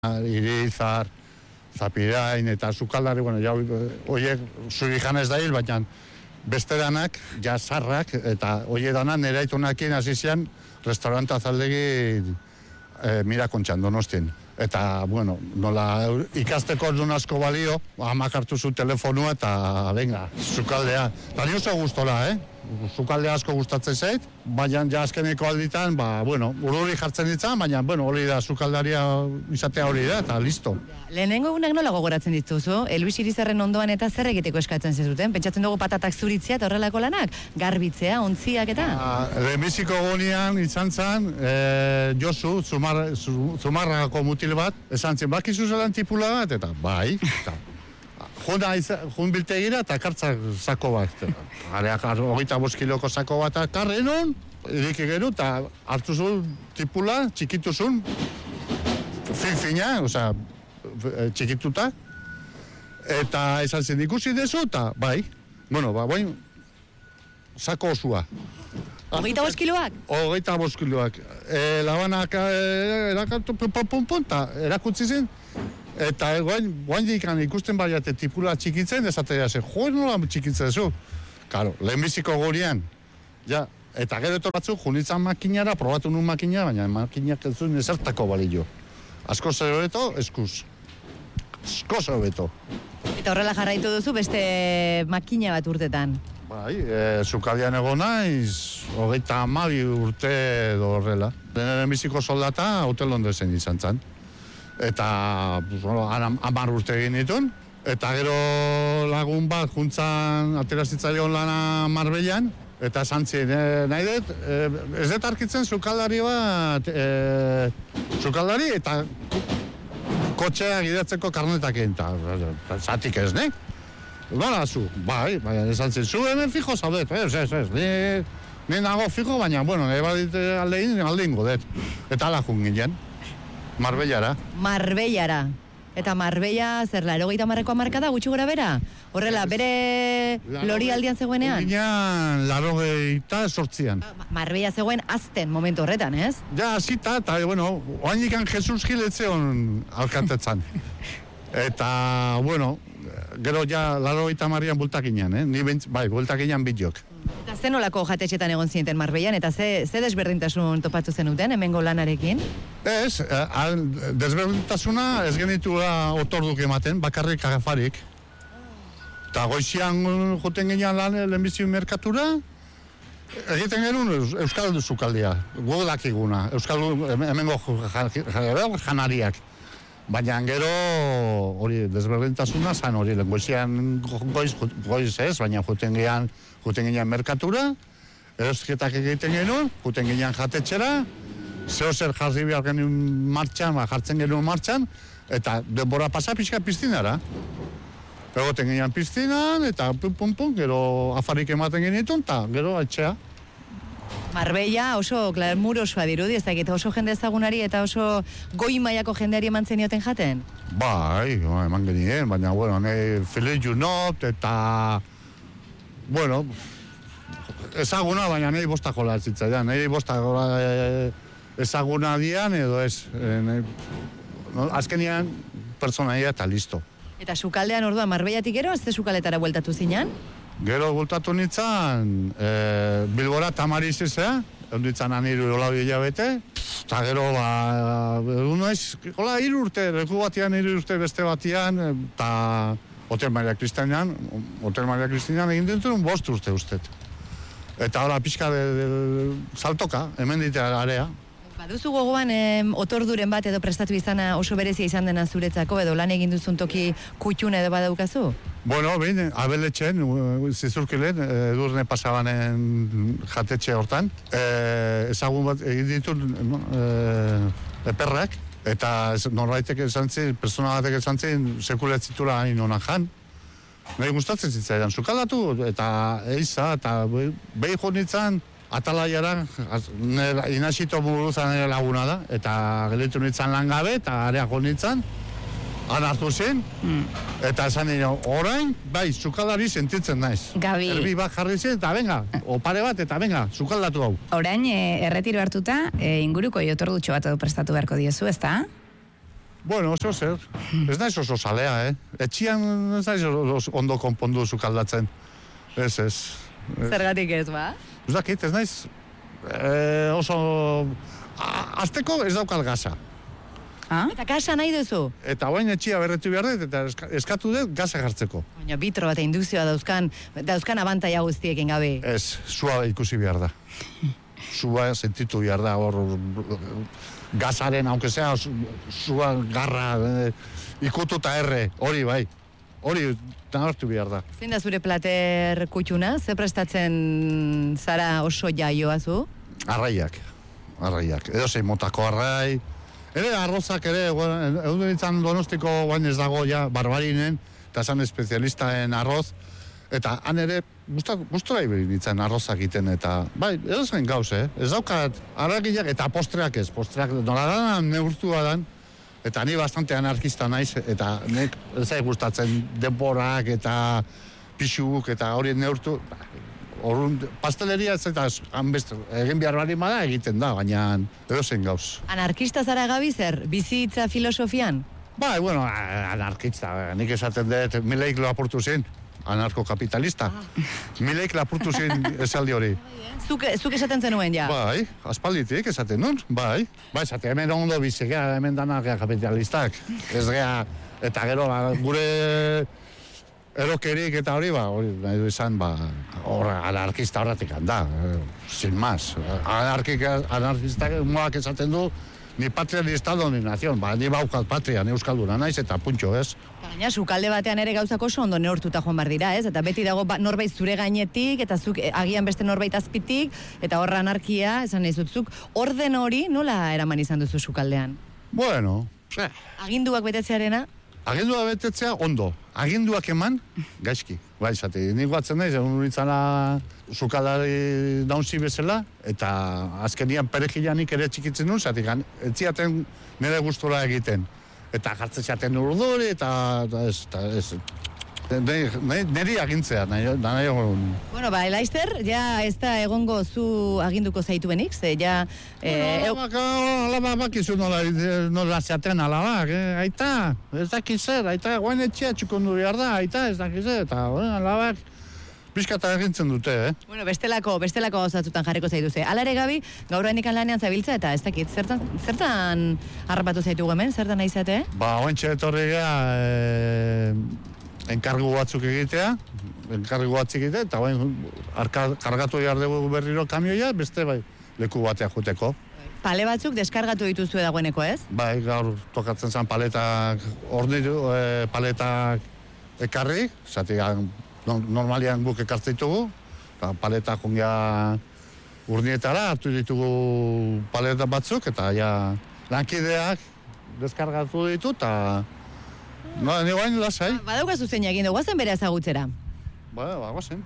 Irizar, Zapirain eta Sukaldari, bueno, ja, horiek zuri janez da hil, baina beste danak, ja zarrak, eta horiek danak nire aitunakin hasi zian restauranta zaldegi Mirakontxan, Donostien. Eta, bueno, nola ikasteko dun asko balio, amak hartu zu telefonua eta, venga, Sukaldea. Eta ni oso gustola, Sukaldea asko gustatzen zait, baina ja azkeneko alditan, bueno, ururi jartzen ditzan, baina, bueno, hori da, Sukaldaria izatea hori da, eta listo. Lehenengo egunak nola gogoratzen dituzu? Luis Irizarren ondoan eta zer egiteko eskatzen zezuten? Pentsatzen dugu patatak zuritzea eta horrelako lanak? Garbitzea, ontziak eta? Lehenbiziko egunean izan zen, Josu, Zumarragako mutil bat, esan zen, bakizu zelan tipula bat, eta bai, eta jun biltegira eta kartzak zako bat. Areak 25 kiloko zako bat akarren hon, ediki geru, eta hartu zuen tipula, txikitu zuen, fin-fina, oza, txikituta, eta esan zen ikusi dezu, eta bai, bueno, bain, zako osua. 25 kiloak? 25 kiloak. Labanak erakartu, eta erakutsi zen, eta guain dikan ikusten baiate tipula txikitzen, esatea zen, nola txikitzen zu? Karo, lehenbiziko gurean, ja, eta gero batzuk, junitzan makinara, probatu nun makina, baina makinak ez zuen ezertako balio. Asko zerobeto, eskuz. Asko zerobeto. Eta horrela jarraitu duzu beste makina bat urtetan? Bai, Sukaldean egon naiz, 32 urte edo horrela. Lehenbiziko soldata, Hotel Londresen izan zen. Eta 10 urte egin ditun. Eta gero lagun bat juntzan aterazitzaion lana Marbellan. Eta esan zien, nahi dut, ez dut arkitzen sukaldari bat, sukaldari eta kotxea gidatzeko karnetak egin. Zatik ez, ne? Nola zu? Bai, esan zien, zu hemen fijo zaudet, ni nago fijo, baina, bueno, ebadit aldein godet. Eta ala junginen. Marbellara. Marbellara. Eta Marbella, zer, 80ko hamarkada gutxi gora bera? Horrela, bere lori aldian zegoenean? Ginean, 88an. Marbella zegoen azten momentu horretan, ez? Ja, zita, eta, bueno, oainikan Jesus Giletzeon alkantetzan. Eta, bueno, gero ja 80an bultakinean, ni bai, bultakinean bideok. Eta ze nolako jatetxetan egon zinten Marbellan, eta ze desberdintasun topatu zenuten, hemengo lanarekin? Ez, desberdintasuna ez genitula otorduk ematen, bakarrik agafarik. Eta goizian joten ginean lan lehenbizi merkatura, egiten genuen Euskal Sukaldea, gudakiguna, Euskal hemengo janariak. Baina gero hori desberdintasuna zan hori, goizian goiz ez, baina joten ginean merkatura, erosketak egiten genuen, joten ginean jatetxera, zehozer jarri behar genuen martxan, jartzen genuen martxan, eta denbora pasa pixka piztinara. Egoten ginean piztinan, eta pum, gero afarik ematen genitun, eta gero atxea. Marbella oso glamurosoa dirudi, ez dakit oso jende ezagunari eta oso goi mailako jendeari eman zenioten jaten? Bai, eman genien, baina, bueno, Philippe Junot eta, bueno, ezaguna, baina nahi bostako lazitzaidan, nahi bostako ezaguna dian edo ez, azkenian personaia eta listo. Eta Sukaldean orduan Marbellatik gero, ez Sukaletara bueltatu zinan? Gero bultatu nintzen, Bilbora Tamariz ezea, onditzen aniru hola hilabete, eta gero, hola 3 urte, leku batian 3 urte beste batian, eta Hotel Maria Kristianean egin dintuen 5 urte ustet. Eta hola pixka saltoka, hemen ditea area. Baduzu gogoan otorduren bat edo prestatu izana oso berezia izan dena zuretzako, edo lan egin duzun toki kutxun edo badaukazu? Bueno, behin, abeletxen, zizurkilen, edurne pasabanen jatetxe hortan, ezagun bat egin ditun eperrak, eta norbaitek esan zen, persona batek esan zen, sekuletzitura hain honan jan. Nahi gustatzen zitzaidan, sukaldatu, eta eiza, eta behi jonitzen, atalaiara, inazito buruzan ere laguna da, eta gelitu nintzen langabe, eta areak nintzen, hartu zen, eta esan nire, orain, bai, sukaldari sentitzen naiz. Gabi. Erbi bat jarri zen, eta venga, opare bat, eta venga, sukaldatu hau. Orain, erretiro hartuta, inguruko jotordutxo bat edo prestatu beharko diozu, ezta? Bueno, oso zer. Ez naiz oso salea, Etxian ez naiz ondo konpondu sukaldatzen. Ez. Zergatik ez, ba? Ez dakit, ez naiz oso... Azteko ez daukal gaza. Eta gasa nahi duzu? Eta guain etxia berretu behar dut, eta eskatu dut gaza jartzeko. Baina bitro bat induzioa dauzkan abantaia guztiekin gabe. Ez, sua ikusi behar da. Sua sentitu behar da, hor gazaren, aunque sea, sua garra, ikutu eta erre, hori bai. Hori hartu behar da. Zein da zure plater kutxuna? Ze prestatzen zara oso jaioa zu? Arraiak. Edo zein motako arrai. Ere arrozak ere, egun nintzen Donostiko guain ez dago ja barbarinen, eta zan espezialistaen arroz, eta han ere gustora ibili nintzen arrozak egiten, eta bai, edo zen gauz, Ez daukat arragiak eta postreak ez, postreak noladanan neurtua dan, eta ni bastante anarkista naiz, eta nek ez gustatzen denborak eta pixuk eta hori neurtu, Orrun, pasteleria ez eta egin behar bali mada egiten da, baina edo zen gauz. Anarkista zara gabi zer? Bizitza filosofian? Bai, bueno, anarkista. Nik esaten dut, Mileik lapurtu zen, anarkokapitalista. Mileik lapurtu zen esaldi hori. Zuk esaten zenuen, ja? Bai, aspalditik esaten nun, bai. Bai, esaten, hemen ondo bizigea, hemen danak kapitalistak. Ez gea, eta gero, gure... Erokerik eta hori, nahi du izan, anarkista horretik handa, sin más. Anarkistak moak esaten du, ni patria, ni estado, ni nación, ni baukat patria, ni euskalduna naiz, eta puntxo, ez? Baina, sukalde batean ere gauzako oso ondo neurtuta joan behar dira, ez? Eta beti dago norbait zure gainetik, eta zuk agian beste norbait azpitik, eta horra anarkia, esan nahi zutzuk, orden hori nola eraman izan duzu sukaldean? Bueno, Aginduak betetzearena? Agindua betetzea ondo. Aginduak eman, gaizki. Bai, zati, nik batzen naiz, egun nintzana sukaldari daunzi bezala, eta azkenian perejilanik ere txikitzen nuen, zati, etziaten nire gustura egiten. Eta jartzeaten urduri, eta ez. Neri agintzea, nahi egon. Bueno, Elaister, ja ez da egongo zu aginduko zaituenik, ze ja... Alaba bakizu nola zeaten alabak, aita, ez dakiz zer, aita, guain etxea txukondu behar da, aita, ez dakiz zer, eta alabak pixkata egintzen dute, Bueno, bestelako gauzatzutan jarriko zaituze. Hala ere Gabi, gaur hainikan lanean zabiltza, eta ez dakit, zertan harrapatu zaitugu hemen, zertan nahi zate? Oentxe etorri gara, enkargu batzuk egitea, eta kargatu behar dugu berriro kamioia, beste leku batea juteko. Pale batzuk deskargatu dituzue dagoeneko, ez? Bai, gaur tokatzen zen paletak, paletak ekarri, zati normalian guk ekartzen ditugu, paletak ongia urnietara, hartu ditugu paleta batzuk, eta lankideak deskargatu ditu, eta ni guain lasai. Badaukazu zein egin dugu, guazen bere ezagutzera. Guazen.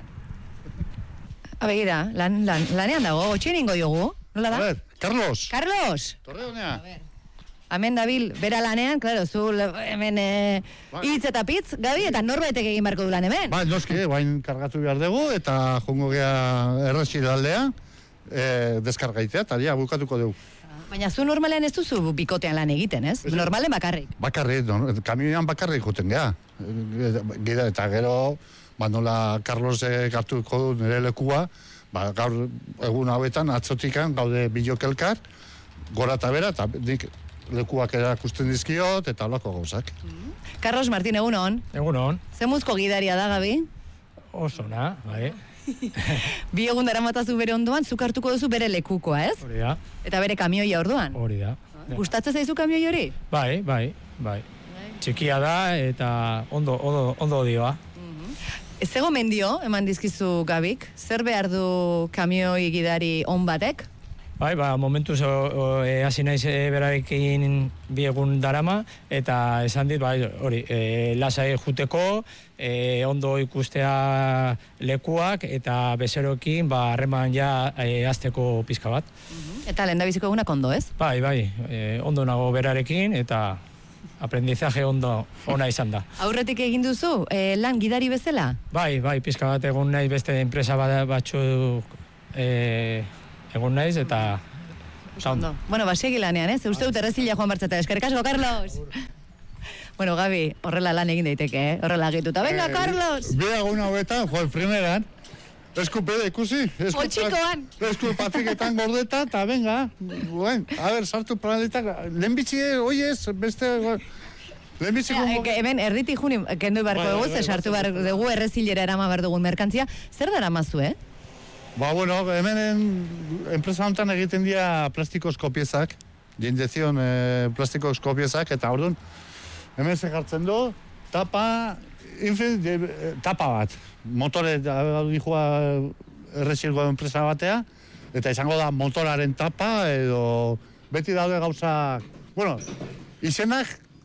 Begira, lanean dago, otxien ingo diogu. Nola da? A ver, Carlos. Carlos! Torre honea. Hemen dabil, bera lanean, klaro, zu hemen hitz eta pitz, Gabi, eta norbaitek egin barko du lan hemen. Noski, bain kargatu behar dugu, eta jongo gea errexi aldea, deskargaitea, eta bukatuko dugu. Baina zu normalean ez duzu bikotean lan egiten, ez? Normalen bakarrik. Bakarrik, kamioan bakarrik juten gea. Gida, eta gero, nola Carlos hartuko du nire lekua, gaur egun hauetan, atzotikan, gaude bilokelkar, gora eta bera, eta nik lekuak erakusten dizkiot, eta holako gauzak. Carlos Martin, egunon. Egunon. Zemuzko gidaria da, Gabi? Oso, bai. Bi egun daramatazu bere ondoan, zuk hartuko duzu bere lekukoa, ez? Hori da. Eta bere kamioia orduan? Hori da. Gustatzen zaizu kamioi hori? Bai. Txikia da eta ondo dioa. Ez ego mendio, eman dizkizu Gabik, zer behar du kamioi gidari on batek? Bai, momentuz hasi naiz berarekin bi egun darama, eta esan dit, hori, lasai juteko, ondo ikustea lekuak, eta bezeroekin, harreman azteko pizka bat. Eta lehendabiziko egunak ondo, ez? Bai, ondo nago berarekin, eta aprendizaje ona izan da. Aurretik egin duzu, lan gidari bezala? Bai, pizka bat egun naiz beste enpresa batzuk egon naiz, eta Ondo. Bueno, segi lanean, ez? Uste dut errezila joan bartzata. Eskerrik asko, Carlos! Bueno, Gabi, horrela lan egin daiteke, horrela agituta. Venga, Carlos! Bea guna hobetan, primeran. Eskupede, ikusi? Poltsikoan! Patriketan gordeta, eta venga. Buen, a ver, sartu planetak. Lehenbitzi, oiez, beste... Lehenbitzi... Hemen, erriti juni, kendu beharko dugu, ze sartu behar dugu, errezilera erama behar dugun merkantzia. Zer dara mazu, Bueno, hemen enpresa honetan egiten dira plastikozko piezak, de inyección plastikozko piezak, eta orduan, hemen zehartzen du, tapa bat. Motore, dihua errezilgo enpresa batea, eta izango da motoraren tapa, edo beti daude gauza... Bueno, izenak,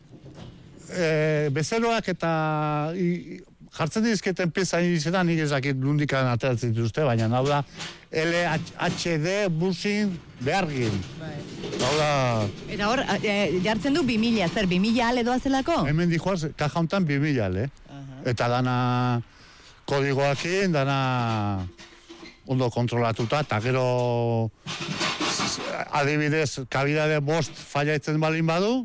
bezeroak eta jartzen dizketen pieza izenan, nik ezakit lundikan ateratzen dituzte, baina hau da LHD busin behargin. Hau da... Eta hor, jartzen du 2000, zer, 2000 ale doazelako? Hemen dijoaz, kaja honetan 2000 ale. Eta dana kodigoakin, dana ondo kontrolatuta, eta gero adibidez, kabidade bost fallaitzen balin badu,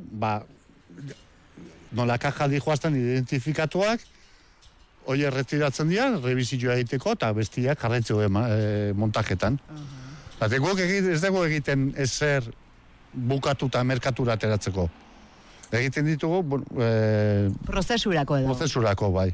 nola kaja dijoazten identifikatuak, hoi erretiratzen dira, revizioa egiteko, eta bestiak jarraitzeko montaketan. Zate, guk ez dugu egiten ezer bukatuta merkatura ateratzeko. Egiten ditugu... Prozesurako edo. Prozesurako, bai.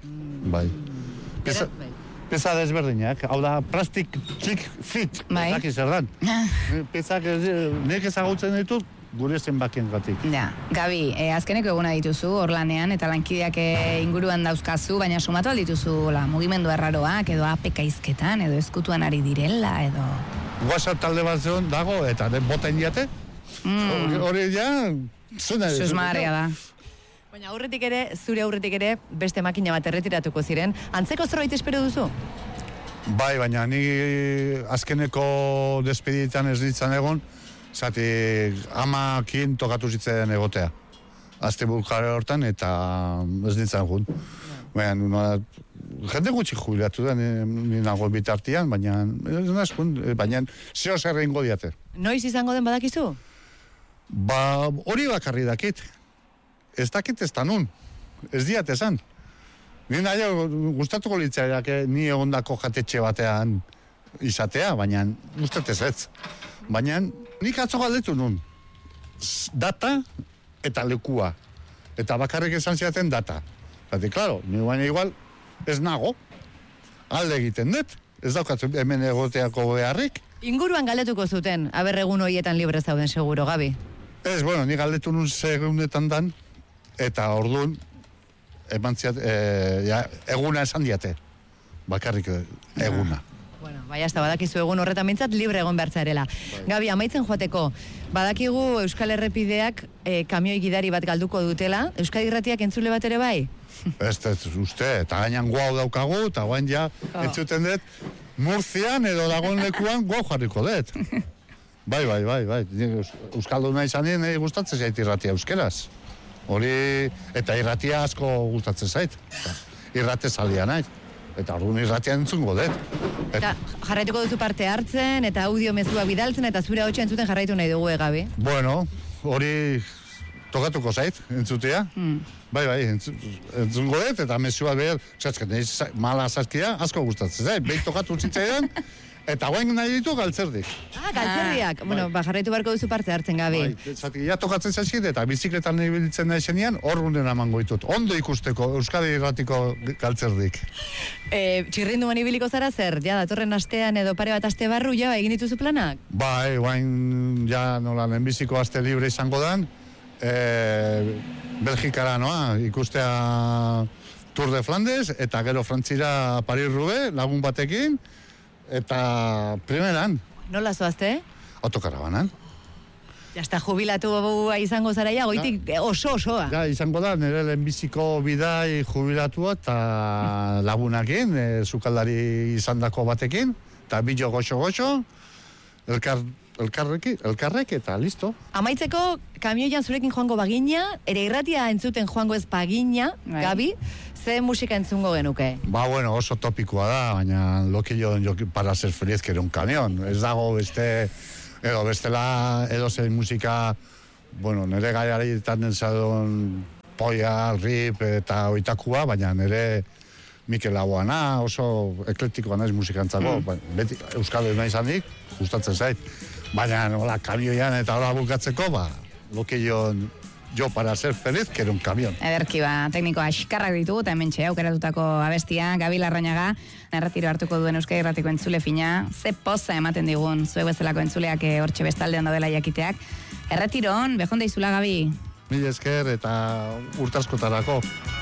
Peza desberdinak, hau da plastic trick fit. Zaki zer dan. Pezak nek ezagutzen ditut, gure zenbakien gatik. Ja, Gabi, azkeneko eguna dituzu, orlanean, eta lankideak inguruan dauzkazu, baina sumatu aldituzu mugimendu erraroak, edo apekaizketan, edo eskutuan ari direla, edo... WhatsApp talde bat zeon dago, eta boten jate. Hori ja... Susmarria da. Baina zure aurretik ere, beste makina bat erretiratuko ziren. Antzeko zerbait espero duzu? Bai, baina ni azkeneko despeditan ez ditzan egon, zati amakin tokatu zitzen egotea. Azte bulkare hortan, eta ez ditzan egun. Baina, jende gutxi jubilatu da, ni nago bitartian, baina zeo zer ingo diate. Noiz izango den badakizu? Hori bakarri dakit. Ez dakit ez da nun. Ez diat esan. Ni nahi gustatuko litzaiak ni egondako jatetxe batean izatea, baina gustatez ez. Baina nik atzo galdetu nun. Data eta lekua. Eta bakarrik esan ziaten data. Zati, klaro, ni baina igual ez nago. Alde egiten dut. Ez daukatzen hemen egoteako beharrik. Inguruan galdetuko zuten, aber egun horietan libre zauden seguro, Gabi. Ez, bueno, ni galdetu nun segunetan dan, eta orduan, eguna esan diate. Bakarrik eguna. Bueno, bai, hasta badakizu egun horretan mintzat, libre egon behartzarela. Gabi, amaitzen joateko, badakigu Euskal Errepideak kamioi gidari bat galduko dutela, Euskadi Irratiak entzule bat ere bai? Ez uste, eta gainan guau daukagu, eta guain ja, entzuten dut, Murzian edo dagoen lekuan guau jarriko dut. Bai. Euskalduna izanen gustatzen zait irratia euskeraz. Hori, eta irratia asko gustatzen zait. Irrate zalia naiz. Eta orduan irratia entzungo dut. Eta jarraituko duzu parte hartzen, eta audio mezua bidaltzen, eta zure hotxa entzuten jarraitu nahi dugu, Gabi? Bueno, hori tokatuko zait, entzutea. Bai, entzungo dut, eta mezua behar, mala zazkia, asko gustatzen zait. Behin tokatu zitzaidan, eta guain nahi ditu galtzerdik. Galtzerdiak. Bueno, jarraitu barko duzu parte hartzen, Gabi. Zati, ja tokatzen zaizkit, eta bizikletan nahi biltzen nahi zenean, hor gunden amango ditut. Ondo ikusteko Euskadi Irratiko galtzerdik. Txirrinduan ibiliko zara zer? Ja, datorren astean edo pare bat aste barru, ja, egin dituzu planak? Bai, guain, ja, nola, lehenbiziko aste libre izango dan, Belgikara noa, ikustea Tour de Flandes, eta gero Frantzira Paris-Roubaix, lagun batekin, eta primeran. Nola zoazte? Autokarabanan. Ja, hasta jubilatu izango zara ja, goitik oso-osoa. Ja, izango da, nire lehenbiziko bidai jubilatua eta lagunakin, sukaldari izandako batekin, eta bilo goxo-goxo, elkarrek eta listo. Amaitzeko, kamioian zurekin joango bagina, ere irratia entzuten joango ez bagina, Gabi, ze musika entzungo genuke? Bueno, oso topikoa da, baina lo que yo para ser feliz quiero un camión. Ez dago beste Edo bestela, edo zein musika, bueno, nire gaiaretan dentzadon poia, rip eta oitakua, baina nire Mikel Laboana, oso eklektikoa naiz musikantzako, beti Euskal Herria izanik, gustatzen zait. Baina, hola, kamioian eta hola bukatzeko, lo que yo para ser feliz, quiero un camión. Ederki teknikoa askarrak ditugu, eta hemen aukeratutako abestia, Gabi Larrañaga, erretiro hartuko duen Euskadi Irratiko entzule fina, ze poza ematen digun, zuek bezalako entzuleak hortxe bestaldean daudela jakiteak. Erretiron, behon deizula, Gabi? Mila esker eta urtaskotarako.